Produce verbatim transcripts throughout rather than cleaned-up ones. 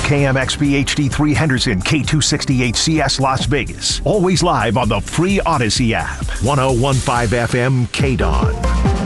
K M X B H D three Henderson, K two sixty-eight C S Las Vegas. Always live on the free Odyssey app. one oh one point five F M K D O N.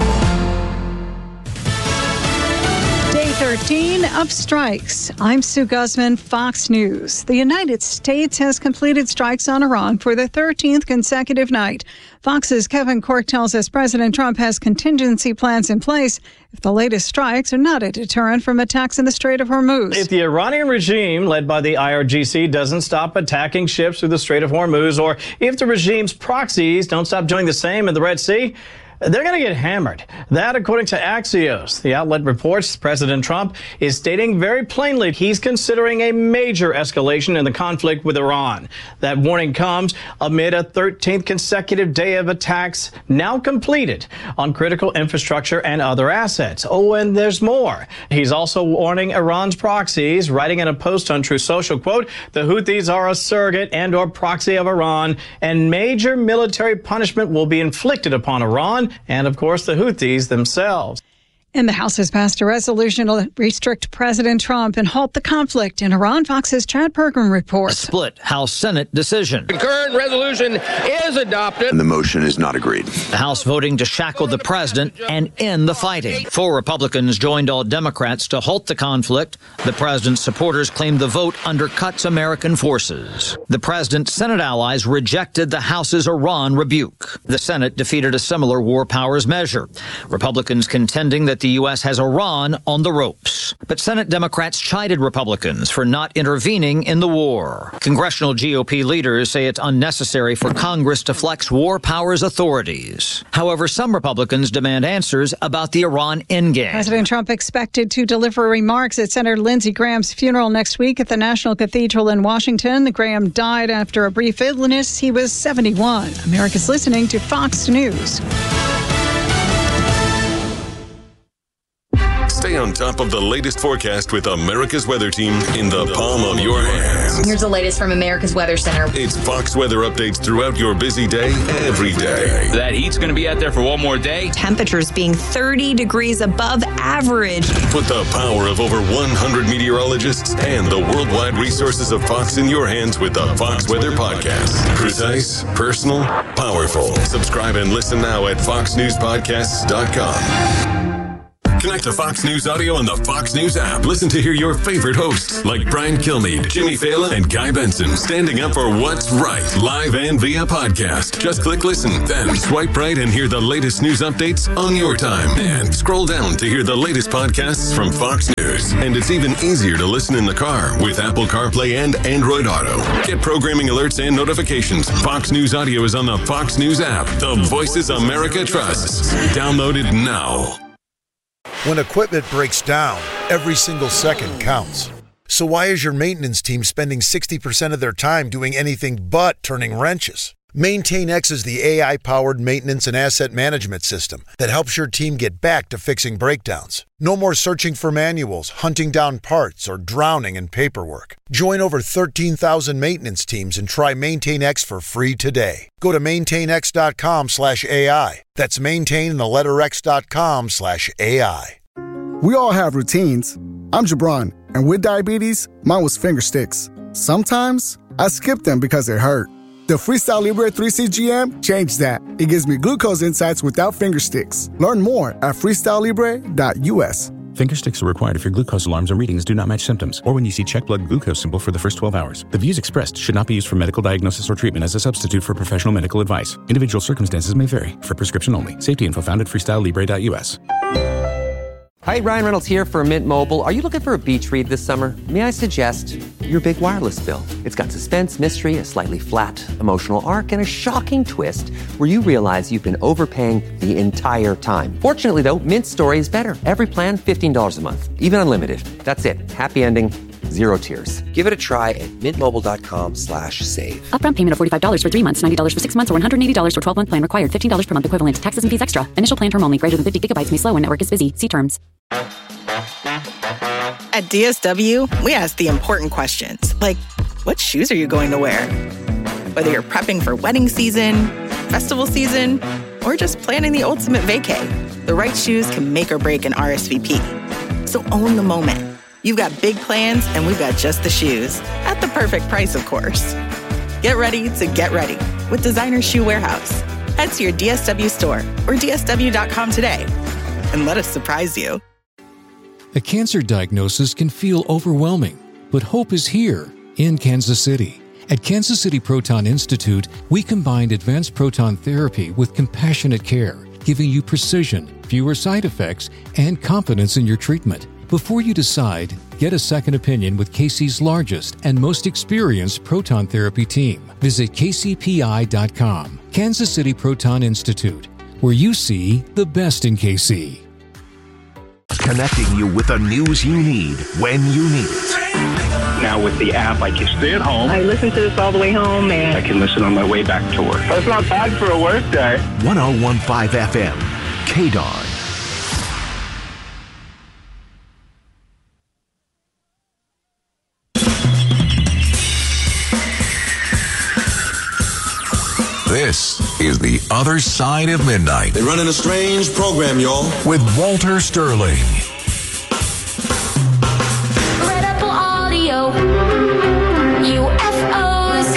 thirteen of strikes. I'm Sue Guzman, Fox News. The United States has completed strikes on Iran for the thirteenth consecutive night. Fox's Kevin Corke tells us President Trump has contingency plans in place if the latest strikes are not a deterrent from attacks in the Strait of Hormuz. If the Iranian regime, led by the I R G C, doesn't stop attacking ships through the Strait of Hormuz, or if the regime's proxies don't stop doing the same in the Red Sea, they're going to get hammered. That, according to Axios. The outlet reports President Trump is stating very plainly he's considering a major escalation in the conflict with Iran. That warning comes amid a thirteenth consecutive day of attacks now completed on critical infrastructure and other assets. Oh, and there's more. He's also warning Iran's proxies, writing in a post on Truth Social, quote, the Houthis are a surrogate and or proxy of Iran, and major military punishment will be inflicted upon Iran and, of course, the Houthis themselves. And the House has passed a resolution to restrict President Trump and halt the conflict in Iran. Fox's Chad Pergram reports. A split House-Senate decision. The current resolution is adopted. And the motion is not agreed. The House voting to shackle the president and end the fighting. Four Republicans joined all Democrats to halt the conflict. The president's supporters claimed the vote undercuts American forces. The president's Senate allies rejected the House's Iran rebuke. The Senate defeated a similar war powers measure. Republicans contending that the U S has Iran on the ropes. But Senate Democrats chided Republicans for not intervening in the war. Congressional G O P leaders say it's unnecessary for Congress to flex war powers authorities. However, some Republicans demand answers about the Iran endgame. President Trump expected to deliver remarks at Senator Lindsey Graham's funeral next week at the National Cathedral in Washington. Graham died after a brief illness. He was seventy-one. America's listening to Fox News. Stay on top of the latest forecast with America's Weather Team in the palm of your hands. Here's the latest from America's Weather Center. It's Fox weather updates throughout your busy day, every day. That heat's going to be out there for one more day. Temperatures being thirty degrees above average. Put the power of over one hundred meteorologists and the worldwide resources of Fox in your hands with the Fox Weather Podcast. Precise, personal, powerful. Subscribe and listen now at fox news podcasts dot com. Connect to Fox News Audio on the Fox News app. Listen to hear your favorite hosts like Brian Kilmeade, Jimmy Fallon, and Guy Benson standing up for what's right, live and via podcast. Just click listen, then swipe right and hear the latest news updates on your time. And scroll down to hear the latest podcasts from Fox News. And it's even easier to listen in the car with Apple CarPlay and Android Auto. Get programming alerts and notifications. Fox News Audio is on the Fox News app. The voices America trusts. Download it now. When equipment breaks down, every single second counts. So why is your maintenance team spending sixty percent of their time doing anything but turning wrenches? MaintainX is the A I-powered maintenance and asset management system that helps your team get back to fixing breakdowns. No more searching for manuals, hunting down parts, or drowning in paperwork. Join over thirteen thousand maintenance teams and try MaintainX for free today. Go to maintainx.com slash AI. That's maintain the letter x.com slash AI. We all have routines. I'm Jabron, and with diabetes, mine was finger sticks. Sometimes I skip them because they hurt. The Freestyle Libre three C G M changed that. It gives me glucose insights without finger sticks. Learn more at freestyle libre dot u s. Finger sticks are required if your glucose alarms and readings do not match symptoms, or when you see check blood glucose symbol for the first twelve hours. The views expressed should not be used for medical diagnosis or treatment as a substitute for professional medical advice. Individual circumstances may vary. For prescription only. Safety info found at freestyle libre dot u s. Hi, Ryan Reynolds here for Mint Mobile. Are you looking for a beach read this summer? May I suggest your big wireless bill? It's got suspense, mystery, a slightly flat, emotional arc, and a shocking twist where you realize you've been overpaying the entire time. Fortunately, though, Mint's story is better. Every plan, fifteen dollars a month. Even unlimited. That's it. Happy ending. Zero tears. Give it a try at mintmobile.com slash save. Upfront payment of forty-five dollars for three months, ninety dollars for six months, or one hundred eighty dollars for twelve-month plan required. fifteen dollars per month equivalent. Taxes and fees extra. Initial plan term only. Greater than fifty gigabytes may slow when network is busy. See terms. At D S W, we ask the important questions, like what shoes are you going to wear? Whether you're prepping for wedding season, festival season, or just planning the ultimate vacay, the right shoes can make or break an R S V P. So own the moment. You've got big plans, and we've got just the shoes. At the perfect price, of course. Get ready to get ready with Designer Shoe Warehouse. Head to your D S W store or D S W dot com today and let us surprise you. A cancer diagnosis can feel overwhelming, but hope is here in Kansas City. At Kansas City Proton Institute, we combined advanced proton therapy with compassionate care, giving you precision, fewer side effects, and confidence in your treatment. Before you decide, get a second opinion with K C's largest and most experienced proton therapy team. Visit K C P I dot com. Kansas City Proton Institute, where you see the best in K C. Connecting you with the news you need when you need it. Now with the app, I can stay at home. I listen to this all the way home, and I can listen on my way back to work. That's not bad for a work day. one oh one point five F M, K D O N. This is The Other Side of Midnight. They're running a strange program, y'all. With Walter Sterling. Red Apple Audio. U F Os.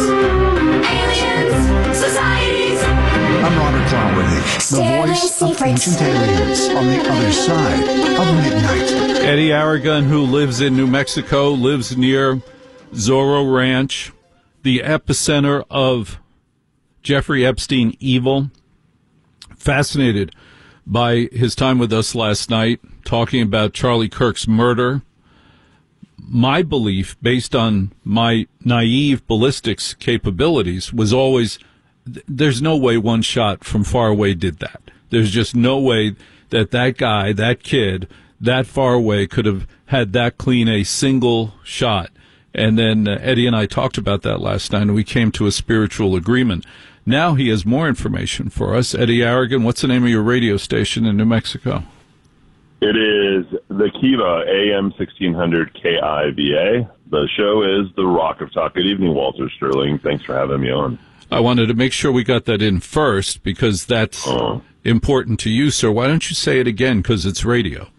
Aliens. Societies. I'm Robert Clowerly, the voice of ancient aliens on the other side of midnight. Eddie Aragon, who lives in New Mexico, lives near Zorro Ranch, the epicenter of Jeffrey Epstein evil. Fascinated by his time with us last night, talking about Charlie Kirk's murder. My belief, based on my naive ballistics capabilities, was always th- there's no way one shot from far away did that. There's just no way that that guy, that kid, that far away could have had that clean a single shot. And then uh, Eddie and I talked about that last night, and we came to a spiritual agreement. Now he has more information for us. Eddie Aragon, what's the name of your radio station in New Mexico? It is the Kiva, A M sixteen hundred K I V A. The show is The Rock of Talk. Good evening, Walter Sterling. Thanks for having me on. I wanted to make sure we got that in first because that's uh, important to you, sir. Why don't you say it again, because it's radio?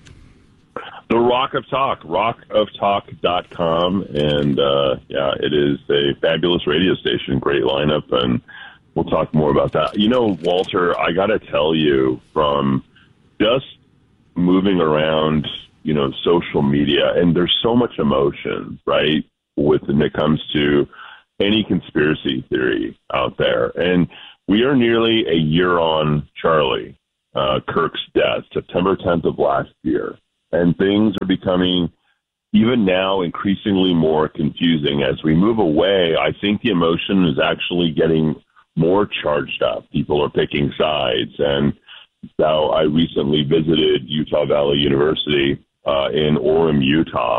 The Rock of Talk, rock of talk dot com. And, uh, yeah, it is a fabulous radio station, great lineup, and we'll talk more about that. You know, Walter, I got to tell you, from just moving around, you know, social media, and there's so much emotion, right, with when it comes to any conspiracy theory out there. And we are nearly a year on Charlie uh, Kirk's death, September tenth of last year. And things are becoming, even now, increasingly more confusing. As we move away, I think the emotion is actually getting more charged up. People are picking sides. And now I recently visited Utah Valley University uh, in Orem, Utah.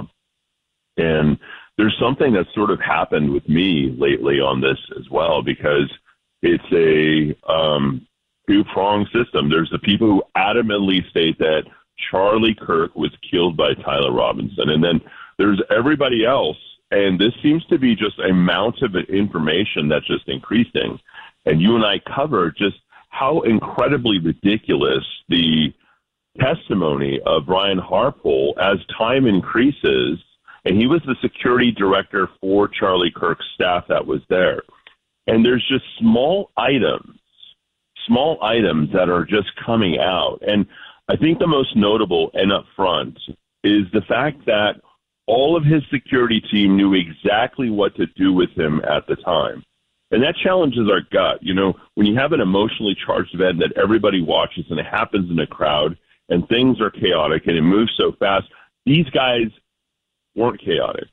And there's something that's sort of happened with me lately on this as well, because it's a um, two-pronged system. There's the people who adamantly state that Charlie Kirk was killed by Tyler Robinson. And then there's everybody else. And this seems to be just a amount of information that's just increasing. And you and I cover just how incredibly ridiculous the testimony of Brian Harpole as time increases. And he was the security director for Charlie Kirk's staff that was there. And there's just small items, small items that are just coming out. And I think the most notable and upfront is the fact that all of his security team knew exactly what to do with him at the time. And that challenges our gut. You know, when you have an emotionally charged event that everybody watches and it happens in a crowd and things are chaotic and it moves so fast, these guys weren't chaotic.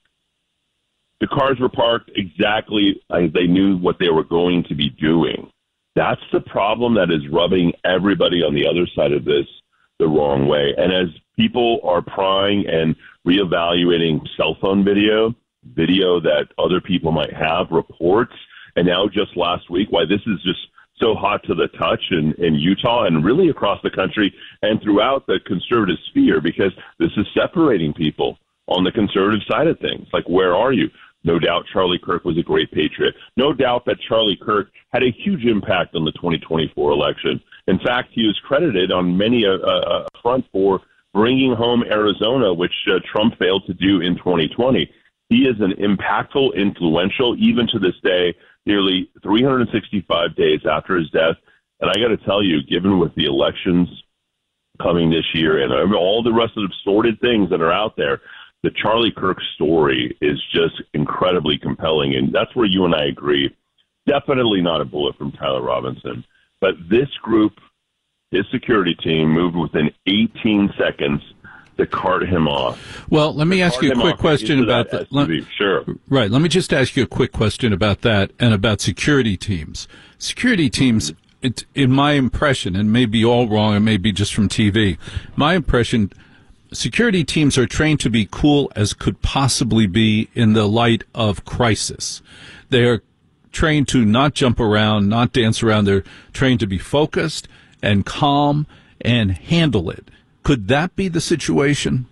The cars were parked exactly as they knew what they were going to be doing. That's the problem that is rubbing everybody on the other side of this the wrong way. And as people are prying and reevaluating cell phone video, video that other people might have, reports, and now just last week, why this is just so hot to the touch in, in Utah and really across the country and throughout the conservative sphere, because this is separating people on the conservative side of things. Like, where are you? No doubt Charlie Kirk was a great patriot. No doubt that Charlie Kirk had a huge impact on the twenty twenty-four election. In fact, he was credited on many a, a front for bringing home Arizona, which uh, Trump failed to do in twenty twenty. He is an impactful, influential, even to this day, nearly three hundred sixty-five days after his death. And I got to tell you, given with the elections coming this year and all the rest of the sordid things that are out there, the Charlie Kirk story is just incredibly compelling. And that's where you and I agree. Definitely not a bullet from Tyler Robinson. But this group, his security team, moved within eighteen seconds to cart him off. Well, let me to ask you a quick question about that. Let, sure. Right. Let me just ask you a quick question about that and about security teams. Security teams, it, in my impression, and may be all wrong, it may be just from T V, my impression, security teams are trained to be cool as could possibly be in the light of crisis. They are trained to not jump around, not dance around. They're trained to be focused and calm and handle it. Could that be the situation?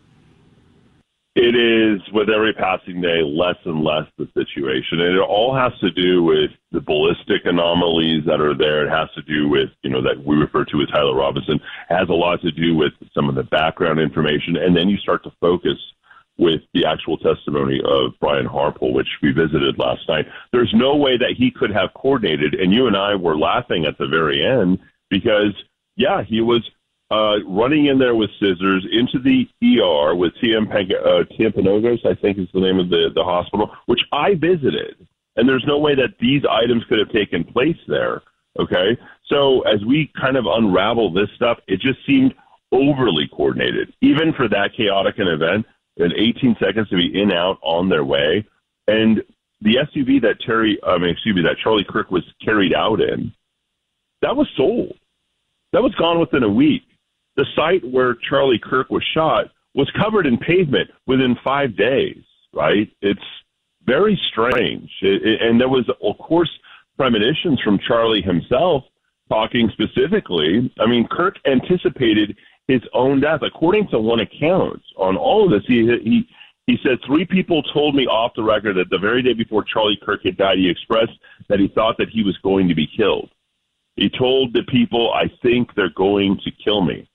It is, with every passing day, less and less the situation. And it all has to do with the ballistic anomalies that are there. It has to do with, you know, that we refer to as Tyler Robinson. It has a lot to do with some of the background information. And then you start to focus with the actual testimony of Brian Harpole, which we visited last night. There's no way that he could have coordinated. And you and I were laughing at the very end because, yeah, he was uh, running in there with scissors into the E R with T M uh, Timpanogos, I think is the name of the, the hospital, which I visited. And there's no way that these items could have taken place there. Okay. So as we kind of unravel this stuff, it just seemed overly coordinated, even for that chaotic an event. In eighteen seconds to be in, out, on their way. And the S U V that Terry, I mean, excuse me, that Charlie Kirk was carried out in, that was sold. That was gone within a week. The site where Charlie Kirk was shot was covered in pavement within five days, right? It's very strange. It, it, and there was, of course, premonitions from Charlie himself talking specifically. I mean, Kirk anticipated his own death. According to one account on all of this, he, he he said, three people told me off the record that the very day before Charlie Kirk had died, he expressed that he thought that he was going to be killed. He told the people, I think they're going to kill me.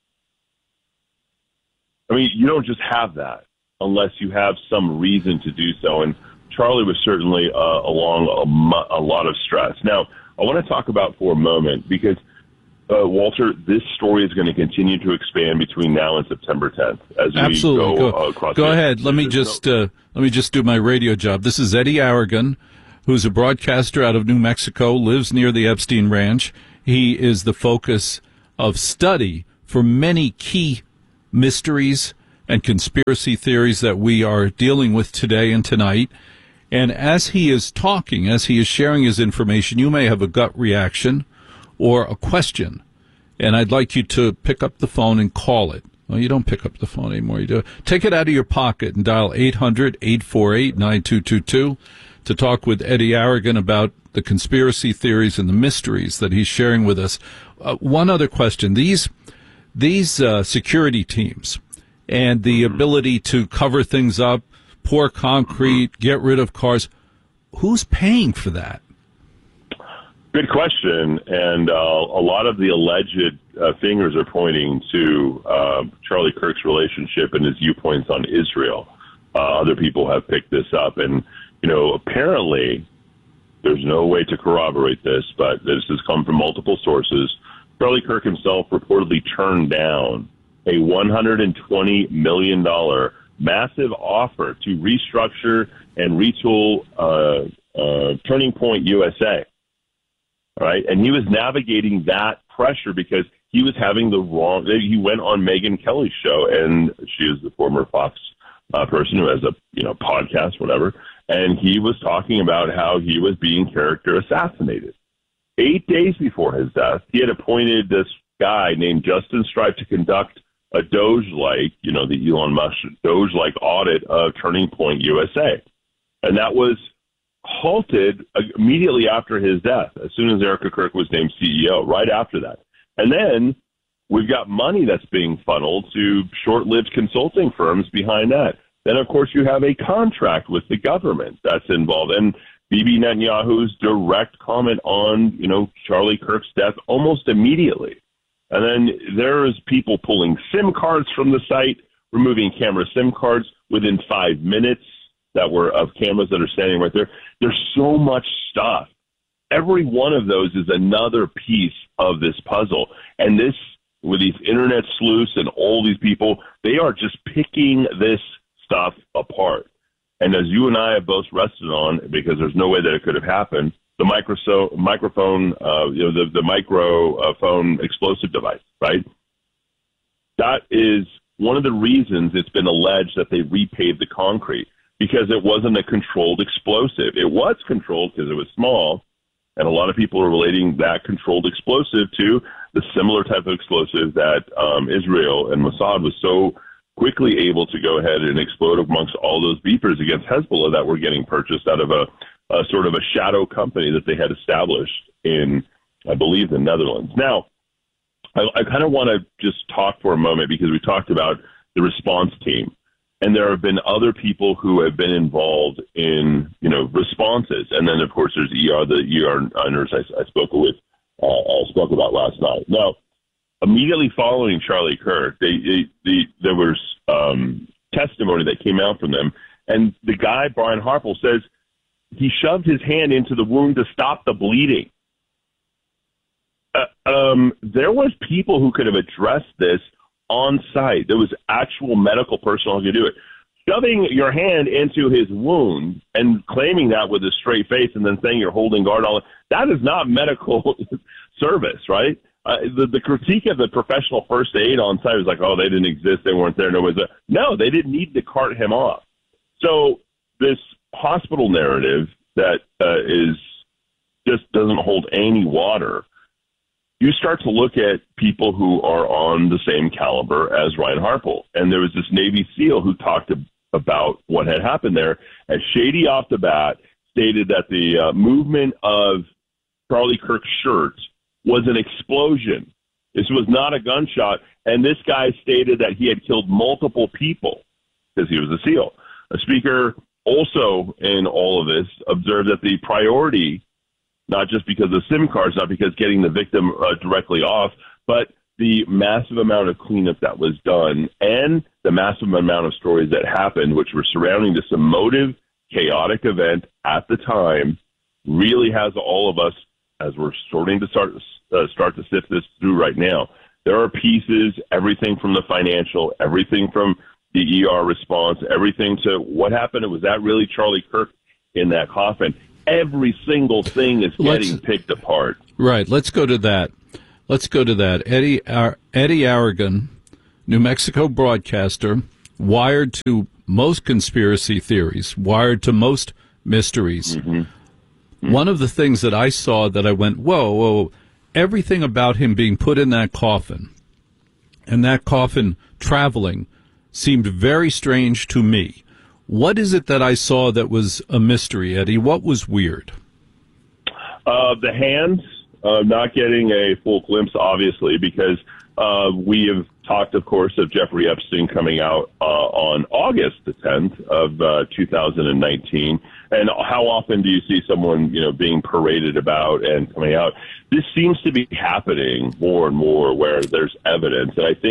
I mean, you don't just have that unless you have some reason to do so. And Charlie was certainly uh, along a, a lot of stress. Now, I want to talk about for a moment because Uh, Walter, this story is going to continue to expand between now and September tenth as we Absolutely. go, go, uh, across. Go the, ahead. Let me just no, uh, let me just do my radio job. This is Eddie Aragon, who's a broadcaster out of New Mexico, lives near the Epstein Ranch. He is the focus of study for many key mysteries and conspiracy theories that we are dealing with today and tonight. And as he is talking, as he is sharing his information, you may have a gut reaction or a question, and I'd like you to pick up the phone and call it. Well, you don't pick up the phone anymore. You do. Take it out of your pocket and dial eight hundred, eight four eight, nine two two two to talk with Eddie Aragon about the conspiracy theories and the mysteries that he's sharing with us. Uh, one other question. These, these uh, security teams and the ability to cover things up, pour concrete, get rid of cars, who's paying for that? Good question, and uh, a lot of the alleged uh, fingers are pointing to uh, Charlie Kirk's relationship and his viewpoints on Israel. Uh, other people have picked this up, and, you know, apparently there's no way to corroborate this, but this has come from multiple sources. Charlie Kirk himself reportedly turned down a one hundred twenty million dollars massive offer to restructure and retool uh, uh, Turning Point U S A. Right, and he was navigating that pressure because he was having the wrong. He went on Megyn Kelly's show, and she is the former Fox uh, person who has a you know podcast, whatever. And he was talking about how he was being character assassinated. Eight days before his death, he had appointed this guy named Justin Stripe to conduct a Doge-like, you know, the Elon Musk Doge-like audit of Turning Point U S A, and that was halted immediately after his death, as soon as Erica Kirk was named C E O, right after that. And then we've got money that's being funneled to short-lived consulting firms behind that. Then, of course, you have a contract with the government that's involved. And Bibi Netanyahu's direct comment on, you know, Charlie Kirk's death almost immediately. And then there's people pulling SIM cards from the site, removing camera SIM cards within five minutes that were of cameras that are standing right there. There's so much stuff. Every one of those is another piece of this puzzle. And this, with these internet sleuths and all these people, they are just picking this stuff apart. And as you and I have both rested on, because there's no way that it could have happened, the micro microphone, uh, you know, the, the microphone explosive device, right? That is one of the reasons it's been alleged that they repaved the concrete, because it wasn't a controlled explosive. It was controlled because it was small, and a lot of people are relating that controlled explosive to the similar type of explosive that um, Israel and Mossad was so quickly able to go ahead and explode amongst all those beepers against Hezbollah that were getting purchased out of a, a sort of a shadow company that they had established in, I believe, the Netherlands. Now, I, I kind of want to just talk for a moment, because we talked about the response team. And there have been other people who have been involved in, you know, responses. And then, of course, there's E R, the E R nurse I, I spoke with, uh, I spoke about last night. Now, immediately following Charlie Kirk, they, they, they, there was um, testimony that came out from them. And the guy, Brian Harpel, says he shoved his hand into the wound to stop the bleeding. Uh, um, there was people who could have addressed this on site. There was actual medical personnel who could do it. Shoving your hand into his wound and claiming that with a straight face and then saying you're holding guard on it, that is not medical service, right? Uh, the, the critique of the professional first aid on site was like, oh, they didn't exist, they weren't there, nobody's there. No, they didn't need to cart him off. So this hospital narrative that uh, is just doesn't hold any water. You start to look at people who are on the same caliber as Ryan Harpel. And there was this Navy SEAL who talked about what had happened there. And Shady off the bat stated that the uh, movement of Charlie Kirk's shirt was an explosion. This was not a gunshot. And this guy stated that he had killed multiple people because he was a SEAL. A speaker also in all of this observed that the priority, not just because of SIM cards, not because getting the victim uh, directly off, but the massive amount of cleanup that was done and the massive amount of stories that happened, which were surrounding this emotive, chaotic event at the time, really has all of us, as we're starting to start, uh, start to sift this through right now. There are pieces, everything from the financial, everything from the E R response, everything to what happened. Was that really Charlie Kirk in that coffin? Every single thing is getting let's, picked apart. Right. Let's go to that. Let's go to that. Eddie Ar- Eddie Aragon, New Mexico broadcaster, wired to most conspiracy theories, wired to most mysteries. Mm-hmm. Mm-hmm. One of the things that I saw that I went, whoa, whoa, everything about him being put in that coffin and that coffin traveling seemed very strange to me. What is it that I saw that was a mystery, Eddie? What was weird? Uh, the hands, uh, not getting a full glimpse, obviously, because uh, we have talked, of course, of Jeffrey Epstein coming out uh, on August the tenth of uh, two thousand nineteen. And how often do you see someone, you know, being paraded about and coming out? This seems to be happening more and more where there's evidence. And I think